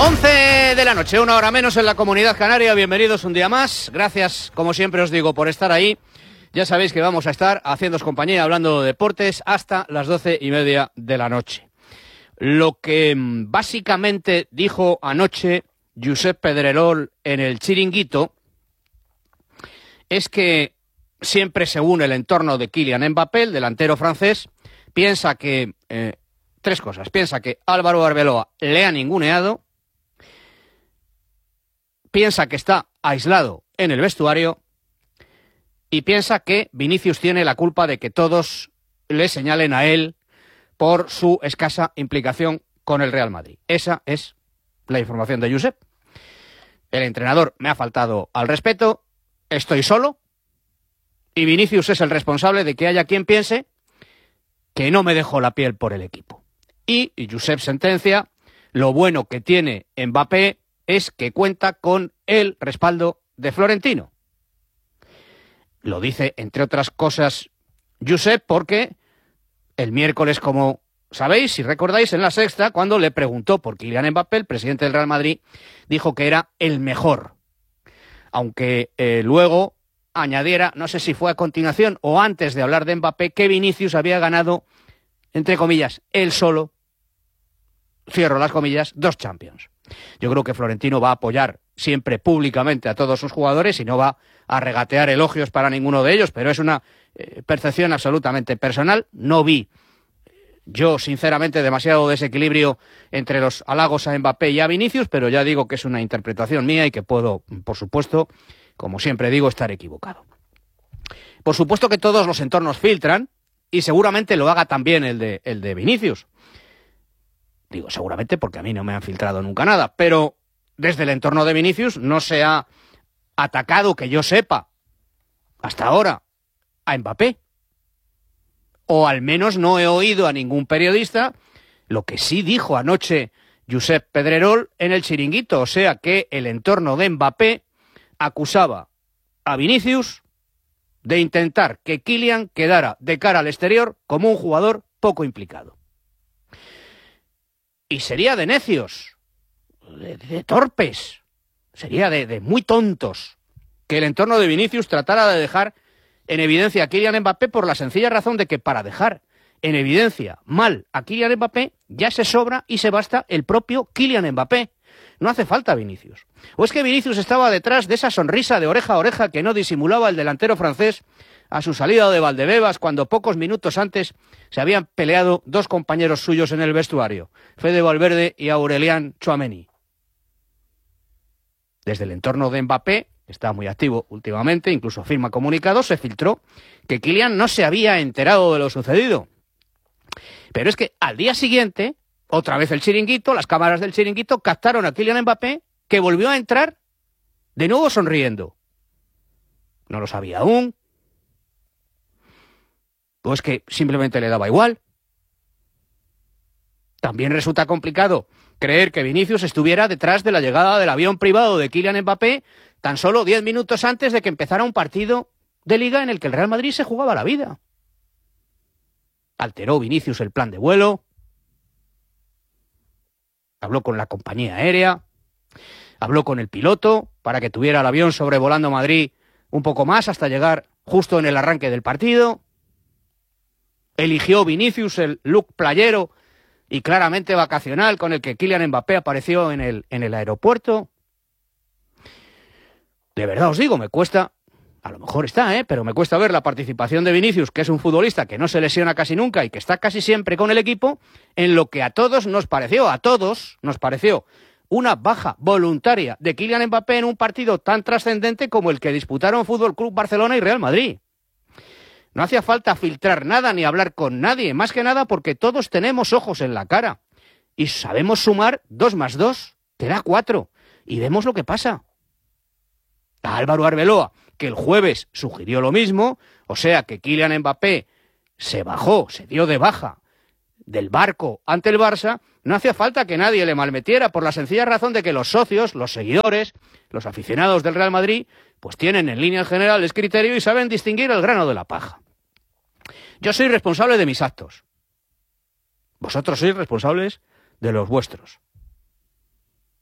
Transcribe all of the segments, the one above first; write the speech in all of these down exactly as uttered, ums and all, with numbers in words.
once de la noche, una hora menos en la Comunidad Canaria. Bienvenidos un día más. Gracias, como siempre os digo, por estar ahí. Ya sabéis que vamos a estar haciéndoos compañía, hablando de deportes, hasta las doce y media de la noche. Lo que básicamente dijo anoche Josep Pedrerol en el Chiringuito es que siempre, según el entorno de Kylian Mbappé, el delantero francés, piensa que... Eh, tres cosas. Piensa que Álvaro Arbeloa le ha ninguneado, piensa que está aislado en el vestuario y piensa que Vinicius tiene la culpa de que todos le señalen a él por su escasa implicación con el Real Madrid. Esa es la información de Josep. El entrenador me ha faltado al respeto, estoy solo y Vinicius es el responsable de que haya quien piense que no me dejó la piel por el equipo. Y Josep sentencia, lo bueno que tiene Mbappé es que cuenta con el respaldo de Florentino. Lo dice, entre otras cosas, Josep porque el miércoles, como sabéis, si recordáis, en La Sexta, cuando le preguntó por Kylian Mbappé, el presidente del Real Madrid dijo que era el mejor. Aunque eh, luego añadiera, no sé si fue a continuación o antes de hablar de Mbappé, que Vinicius había ganado, entre comillas, él solo, cierro las comillas, dos Champions. Yo creo que Florentino va a apoyar siempre públicamente a todos sus jugadores y no va a regatear elogios para ninguno de ellos, pero es una eh, percepción absolutamente personal. No vi yo, sinceramente, demasiado desequilibrio entre los halagos a Mbappé y a Vinicius, pero ya digo que es una interpretación mía y que puedo, por supuesto, como siempre digo, estar equivocado. Por supuesto que todos los entornos filtran y seguramente lo haga también el de, el de Vinicius. Digo seguramente porque a mí no me han filtrado nunca nada, pero desde el entorno de Vinicius no se ha atacado, que yo sepa, hasta ahora, a Mbappé. O al menos no he oído a ningún periodista lo que sí dijo anoche Josep Pedrerol en el Chiringuito, o sea que el entorno de Mbappé acusaba a Vinicius de intentar que Kylian quedara de cara al exterior como un jugador poco implicado. Y sería de necios, de, de torpes, sería de, de muy tontos que el entorno de Vinicius tratara de dejar en evidencia a Kylian Mbappé por la sencilla razón de que para dejar en evidencia mal a Kylian Mbappé ya se sobra y se basta el propio Kylian Mbappé. No hace falta Vinicius. ¿O es que Vinicius estaba detrás de esa sonrisa de oreja a oreja que no disimulaba el delantero francés a su salida de Valdebebas cuando pocos minutos antes se habían peleado dos compañeros suyos en el vestuario, Fede Valverde y Aurélien Tchouaméni? Desde el entorno de Mbappé, que está muy activo últimamente, incluso firma comunicados, se filtró que Kylian no se había enterado de lo sucedido. Pero es que al día siguiente, otra vez el Chiringuito, las cámaras del Chiringuito captaron a Kylian Mbappé, que volvió a entrar de nuevo sonriendo. No lo sabía aún. Pues que simplemente le daba igual. También resulta complicado creer que Vinicius estuviera detrás de la llegada del avión privado de Kylian Mbappé tan solo diez minutos antes de que empezara un partido de Liga en el que el Real Madrid se jugaba la vida. Alteró Vinicius el plan de vuelo, habló con la compañía aérea, habló con el piloto para que tuviera el avión sobrevolando Madrid un poco más hasta llegar justo en el arranque del partido. Eligió Vinicius el look playero y claramente vacacional con el que Kylian Mbappé apareció en el, en el aeropuerto. De verdad os digo, me cuesta, a lo mejor está, ¿eh? pero me cuesta ver la participación de Vinicius, que es un futbolista que no se lesiona casi nunca y que está casi siempre con el equipo, en lo que a todos nos pareció, a todos nos pareció una baja voluntaria de Kylian Mbappé en un partido tan trascendente como el que disputaron Fútbol Club Barcelona y Real Madrid. No hacía falta filtrar nada ni hablar con nadie, más que nada porque todos tenemos ojos en la cara y sabemos sumar dos más dos, te da cuatro, y vemos lo que pasa. A Álvaro Arbeloa, que el jueves sugirió lo mismo, o sea que Kylian Mbappé se bajó, se dio de baja del barco ante el Barça, no hacía falta que nadie le malmetiera por la sencilla razón de que los socios, los seguidores, los aficionados del Real Madrid, pues tienen en líneas generales criterio y saben distinguir el grano de la paja. Yo soy responsable de mis actos. Vosotros sois responsables de los vuestros.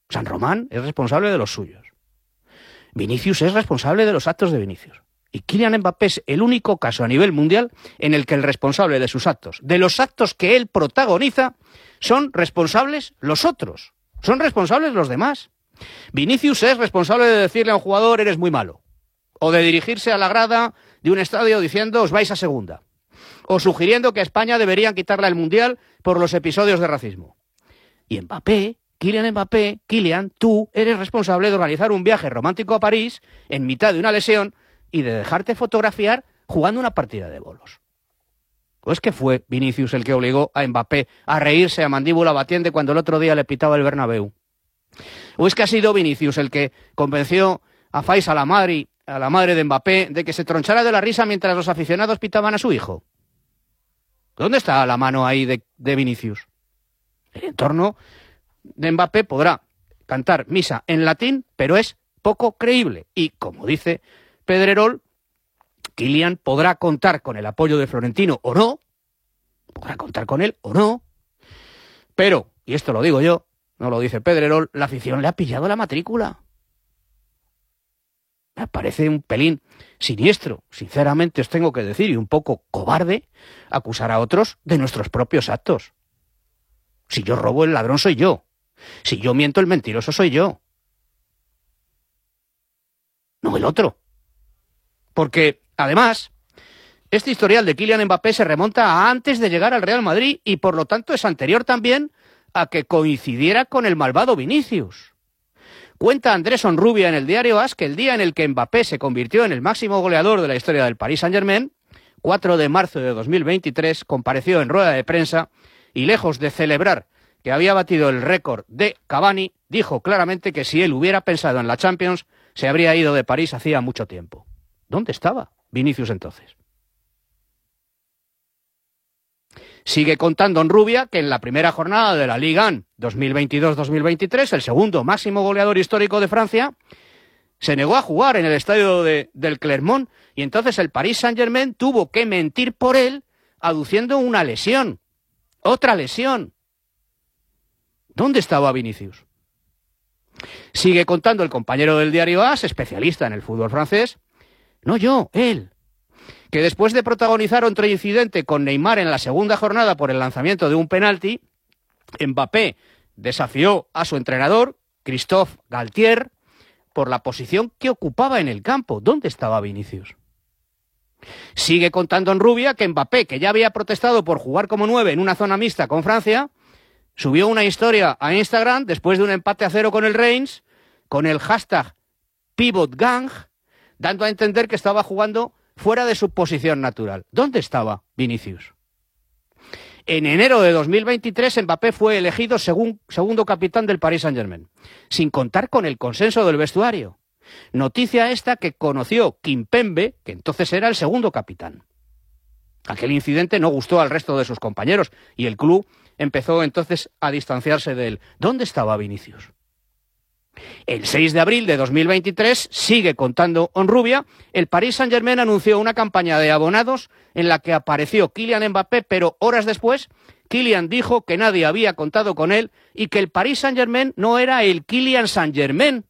San Román es responsable de los suyos. Vinicius es responsable de los actos de Vinicius. Y Kylian Mbappé es el único caso a nivel mundial en el que el responsable de sus actos, de los actos que él protagoniza, son responsables los otros. Son responsables los demás. Vinicius es responsable de decirle a un jugador eres muy malo. O de dirigirse a la grada de un estadio diciendo os vais a segunda. O sugiriendo que a España deberían quitarle el Mundial por los episodios de racismo. Y Mbappé, Kylian Mbappé, Kylian, tú eres responsable de organizar un viaje romántico a París en mitad de una lesión y de dejarte fotografiar jugando una partida de bolos. ¿O es que fue Vinicius el que obligó a Mbappé a reírse a mandíbula batiente cuando el otro día le pitaba el Bernabéu? ¿O es que ha sido Vinicius el que convenció a Faiz, a la madre, a la madre de Mbappé, de que se tronchara de la risa mientras los aficionados pitaban a su hijo? ¿Dónde está la mano ahí de, de Vinicius? El entorno de Mbappé podrá cantar misa en latín, pero es poco creíble. Y, como dice Pedrerol, Kylian podrá contar con el apoyo de Florentino o no, podrá contar con él o no, pero, y esto lo digo yo, no lo dice Pedrerol, la afición le ha pillado la matrícula. Me parece un pelín siniestro, sinceramente os tengo que decir, y un poco cobarde, acusar a otros de nuestros propios actos. Si yo robo, el ladrón soy yo. Si yo miento, el mentiroso soy yo. No el otro. Porque, además, este historial de Kylian Mbappé se remonta a antes de llegar al Real Madrid y, por lo tanto, es anterior también a que coincidiera con el malvado Vinicius. Cuenta Andrés Onrubia en el diario AS que el día en el que Mbappé se convirtió en el máximo goleador de la historia del Paris Saint-Germain, cuatro de marzo de dos mil veintitrés, compareció en rueda de prensa y, lejos de celebrar que había batido el récord de Cavani, dijo claramente que si él hubiera pensado en la Champions, se habría ido de París hacía mucho tiempo. ¿Dónde estaba Vinicius entonces? Sigue contando Onrubia que en la primera jornada de la Liga uno dos mil veintidós dos mil veintitrés, el segundo máximo goleador histórico de Francia, se negó a jugar en el estadio de, del Clermont y entonces el Paris Saint-Germain tuvo que mentir por él aduciendo una lesión. Otra lesión. ¿Dónde estaba Vinicius? Sigue contando el compañero del diario AS, especialista en el fútbol francés, no yo, él, que después de protagonizar otro incidente con Neymar en la segunda jornada por el lanzamiento de un penalti, Mbappé desafió a su entrenador, Christophe Galtier, por la posición que ocupaba en el campo. ¿Dónde estaba Vinicius? Sigue contando Onrubia que Mbappé, que ya había protestado por jugar como nueve en una zona mixta con Francia, subió una historia a Instagram después de un empate a cero con el Reims, con el hashtag PivotGang, dando a entender que estaba jugando fuera de su posición natural. ¿Dónde estaba Vinicius? En enero de dos mil veintitrés, Mbappé fue elegido según, segundo capitán del Paris Saint-Germain, sin contar con el consenso del vestuario. Noticia esta que conoció Kimpembe, que entonces era el segundo capitán. Aquel incidente no gustó al resto de sus compañeros y el club empezó entonces a distanciarse de él. ¿Dónde estaba Vinicius? El seis de abril de dos mil veintitrés, sigue contando Onrubia, el Paris Saint-Germain anunció una campaña de abonados en la que apareció Kylian Mbappé, pero horas después, Kylian dijo que nadie había contado con él y que el Paris Saint-Germain no era el Kylian Saint-Germain.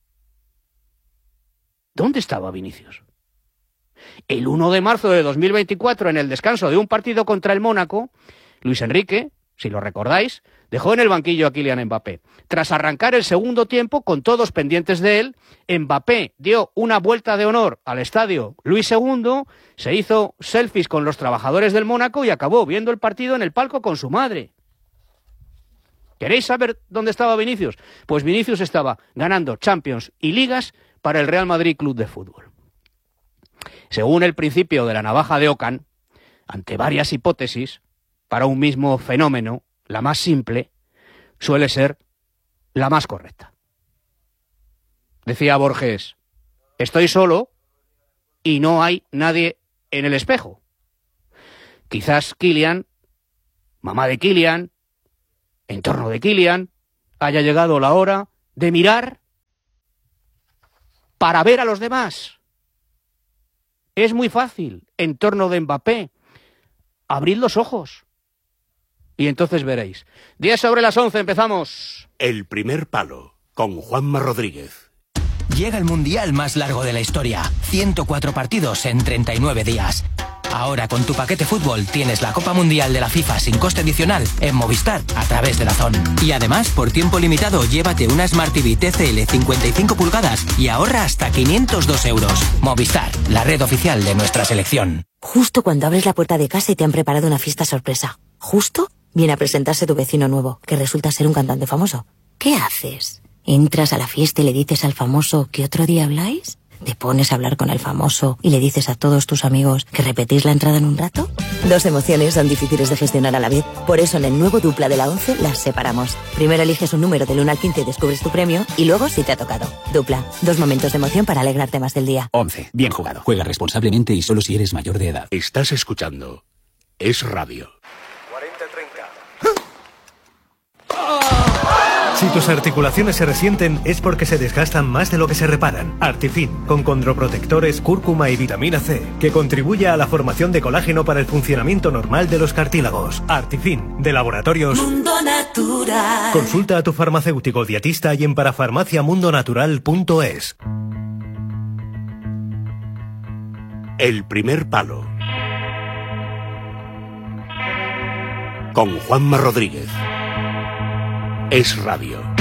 ¿Dónde estaba Vinicius? El uno de marzo de dos mil veinticuatro, en el descanso de un partido contra el Mónaco, Luis Enrique, si lo recordáis, dejó en el banquillo a Kylian Mbappé. Tras arrancar el segundo tiempo, con todos pendientes de él, Mbappé dio una vuelta de honor al estadio Luis segundo, se hizo selfies con los trabajadores del Mónaco y acabó viendo el partido en el palco con su madre. ¿Queréis saber dónde estaba Vinicius? Pues Vinicius estaba ganando Champions y Ligas para el Real Madrid Club de Fútbol. Según el principio de la navaja de Ockham, ante varias hipótesis, para un mismo fenómeno, la más simple suele ser la más correcta. Decía Borges, estoy solo y no hay nadie en el espejo. Quizás Kylian, mamá de Kylian, entorno de Kylian, haya llegado la hora de mirar para ver a los demás. Es muy fácil, entorno de Mbappé, abrid los ojos. Y entonces veréis. diez sobre las once, empezamos. El primer palo. con Juanma Rodríguez. Llega el mundial más largo de la historia. ciento cuatro partidos en treinta y nueve días. Ahora con tu paquete fútbol tienes la Copa Mundial de la FIFA sin coste adicional en Movistar a través de DAZN. Y además, por tiempo limitado, llévate una Smart T V T C L cincuenta y cinco pulgadas y ahorra hasta quinientos dos euros. Movistar, la red oficial de nuestra selección. Justo cuando abres la puerta de casa y te han preparado una fiesta sorpresa. Justo viene a presentarse tu vecino nuevo, que resulta ser un cantante famoso. ¿Qué haces? ¿Entras a la fiesta y le dices al famoso que otro día habláis? ¿Te pones a hablar con el famoso y le dices a todos tus amigos que repetís la entrada en un rato? Dos emociones son difíciles de gestionar a la vez. Por eso en el nuevo Dupla de la once las separamos. Primero eliges un número del uno al quince y descubres tu premio, y luego si te ha tocado. Dupla, dos momentos de emoción para alegrarte más del día. once. Bien jugado. Juega responsablemente y solo si eres mayor de edad. Estás escuchando Es Radio. cuarenta treinta. Si tus articulaciones se resienten es porque se desgastan más de lo que se reparan. Artifin, con condroprotectores, cúrcuma y vitamina C, que contribuye a la formación de colágeno para el funcionamiento normal de los cartílagos. Artifin, de Laboratorios Mundo Natural. Consulta a tu farmacéutico dietista y en parafarmaciamundonatural punto es. El primer palo. Con Juanma Rodríguez. Es Radio.